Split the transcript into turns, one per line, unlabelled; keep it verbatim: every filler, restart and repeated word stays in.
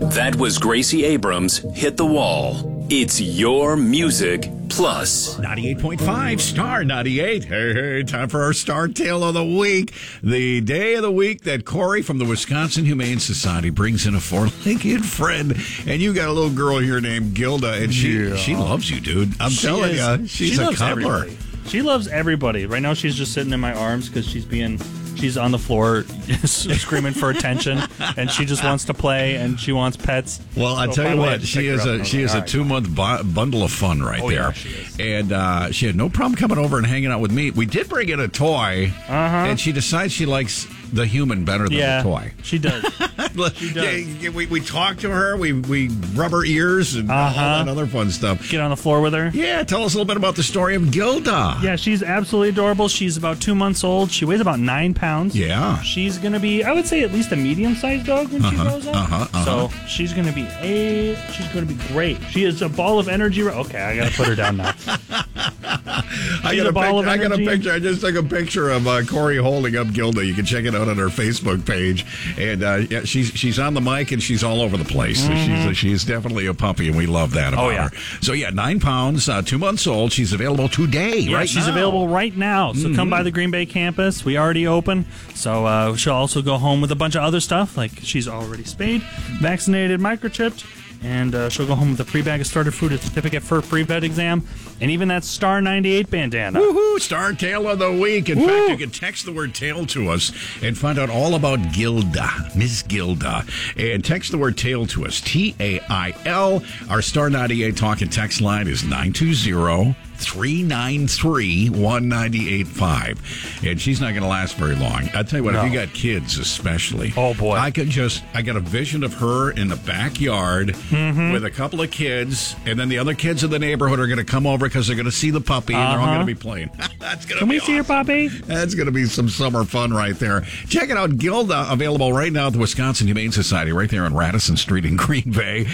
That was Gracie Abrams' Hit the Wall. It's your music plus.
ninety-eight point five, Star ninety-eight. Hey, hey, time for our Star Tale of the Week. The day of the week that Corey from the Wisconsin Humane Society brings in a four-legged friend. And you got a little girl here named Gilda, and she
Yeah.
she loves you, dude. I'm
She
telling
is-
you, she's
she
a
loves
cuddler.
everybody. She loves everybody. Right now, she's just sitting in my arms because she's being, she's on the floor screaming for attention, and she just wants to play and she wants pets.
Well, I
So
tell you
finally I
what,
had to
she
pick her
is
up, and I
a
was
she
like,
is
all
a
right,
two month bu- bundle of fun right
Oh,
there.
yeah, she is.
And uh, she had no problem coming over and hanging out with me. We did bring in a toy,
Uh-huh.
and she decides she likes the human better than
Yeah,
the toy.
she does. She does.
Yeah, we, we talk to her, we we rub her ears and
Uh-huh.
all that other fun stuff.
Get on the floor with her.
Yeah, tell us a little bit about the story of Gilda.
Yeah, she's absolutely adorable. She's about two months old. She weighs about nine pounds.
Yeah.
She's going to be, I would say, at least a medium-sized dog when she
Uh-huh,
grows up.
uh-huh, uh-huh.
So she's going to be a, she's going to be great. She is a ball of energy. Okay, I got to put her down now.
I
She's
got
a
a,
ball
pic-
of
I got a
energy.
picture. I just took a picture of uh, Corey holding up Gilda. You can check it out on our Facebook page. And uh, yeah, she's she's on the mic and she's all over the place. So she's she's definitely a puppy, and we love that about
Oh, yeah.
her. So yeah, nine pounds, uh, two months old. She's available today.
Yeah,
right
she's
now.
available right now. So come by the Green Bay campus. We already open. So uh, she'll also go home with a bunch of other stuff. Like she's already spayed, vaccinated, microchipped. And uh, she'll go home with a free bag of starter food, a certificate for a free vet exam, and even that Star ninety-eight bandana.
Woohoo! Star Tale of the Week. In
Woo!
fact, you can text the word tail to us and find out all about Gilda, Miss Gilda. And text the word tail to us, T A I L. Our Star ninety-eight talk and text line is nine two zero, three nine three, one nine eight five. And she's not going to last very long. I'll tell you what,
No.
if you got kids especially.
Oh, boy.
I could just, I got a vision of her in the backyard
Mm-hmm.
with a couple of kids, and then the other kids in the neighborhood are going to come over because they're going to see the puppy, and they're all
Uh-huh.
going to be playing. That's going to
Can
be
we see your
awesome.
puppy?
That's going to be some summer fun right there. Check it out. Gilda, available right now at the Wisconsin Humane Society right there on Radisson Street in Green Bay.